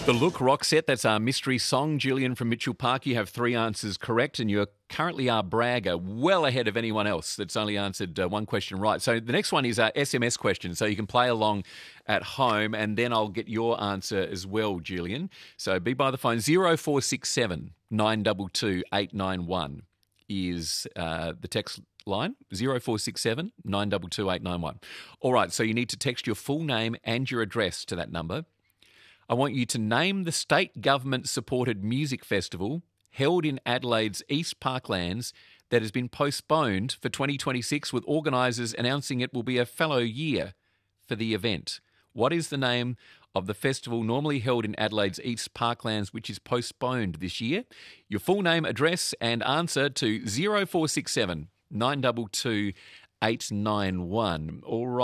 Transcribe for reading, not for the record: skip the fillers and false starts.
The Look Rock Set, that's our mystery song. Julian from Mitchell Park, you have 3 answers correct, and you're currently our bragger, well ahead of anyone else that's only answered one question right. So the next one is our SMS question, so you can play along at home, and then I'll get your answer as well, Julian. So be by the phone. 0467 922 891 is the text line, 0467 922 891. All right, so you need to text your full name and your address to that number. I want you to name the state government-supported music festival held in Adelaide's East Parklands that has been postponed for 2026, with organisers announcing it will be a fallow year for the event. What is the name of the festival normally held in Adelaide's East Parklands which is postponed this year? Your full name, address and answer to 0467 922 891. All right.